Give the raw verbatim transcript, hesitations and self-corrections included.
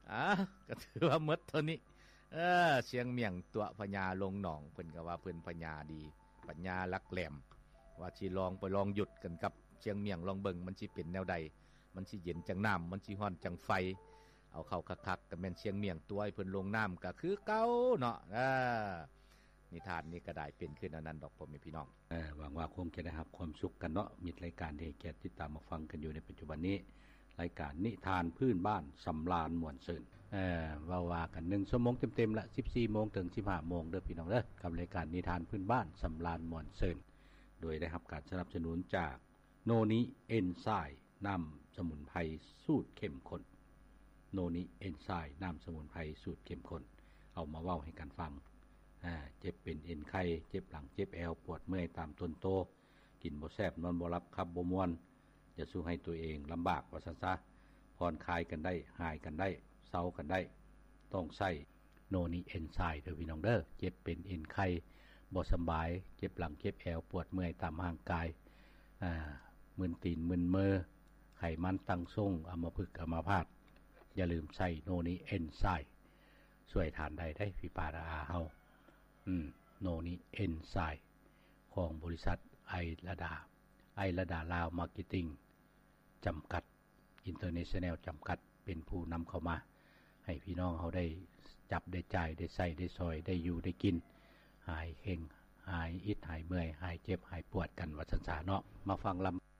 อ่ะก็ถือว่าหมดเท่านี้เออเชียงเมี่ยงตัวพญาลงหนองเพิ่นก็ว่าเพิ่นพญาดีปัญญาลักแหลมว่าสิลองไปลองหยุดกันกับเชียงเมี่ยงลองเบิ่งมันสิเป็นแนวใดมันสิเย็นจังน้ำมันสิร้อนจังไฟเอาเข้าคักๆก็แม่นเชียงเมี่ยงตัวให้เพิ่นลงน้ำก็คือเก่าเนาะอ่านิทานนี้ก็ได้เป็นขึ้นอันนั้นดอกพ่อแม่พี่น้องเออหวังว่าคงจะได้รับความสุขกันเนาะมีรายการที่แก่ติดตามมาฟังกันอยู่ในปัจจุบันนี้รายการนิทานพื้นบ้านสำราญม่วนซื่นเอ่อว่าว่ากันหนึ่งชั่วโมงเต็มๆละ สิบสี่โมงถึง สิบห้าโมงเด้อพี่น้องเด้อกับรายการนิทานพื้นบ้านสำราญม่วนซื่นโดยได้รับการสนับสนุนจากโนนิเอนไซม์น้ำสมุนไพรสูตรเข้มข้นโนนิเอนไซม์น้ำสมุนไพรสูตรเข้มข้นเอามาเว้าให้กันฟังอ่าเจ็บเป็นเอ็นไข้เจ็บหลังเจ็บแอวปวดเมื่อยตามต้นโตกินบ่แซ่บนอนบ่หลับขับบ่ม่วนจะสู้ให้ตัวเองลำบากว่าซั่นซะผ่อนคลายกันได้หายกันได้เซากันได้ต้องใช้โนนิเอนไซม์เด้อพี่น้องเด้อเจ็บเป็นเอ็นไข้บ่สบายเจ็บหลังเจ็บแอวปวดเมื่อยตามร่างกายอ่ามึนตีนมึนมือไขมันตั้งทรงอัมพฤกษ์อัมพาตอย่าลืมใช้โนนิเอนไซม์ช่วยทานได้ได้พี่ปาราอาเฮาอืมโนนิเอนไซม์ของบริษัทไอระดาไอระดาลาวมาร์เก็ตติ้งจำกัดอินเตอร์เนชั่นแนลจำกัดเป็นผู้นำเข้ามาให้พี่น้องเขาได้จับได้จ่ายได้ใส่ได้ซอยได้อยู่ได้กินหายเฮงหายอิดหายเมื่อยหายเจ็บหายปวดกันว่าซั่นซะเนาะมาฟังลำ